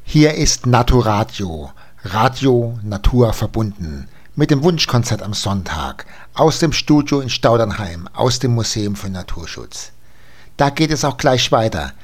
Hier ist Naturadio, Radio Natur verbunden, mit dem Wunschkonzert am Sonntag, aus dem Studio in Staudernheim, aus dem Museum für Naturschutz. Da geht es auch gleich weiter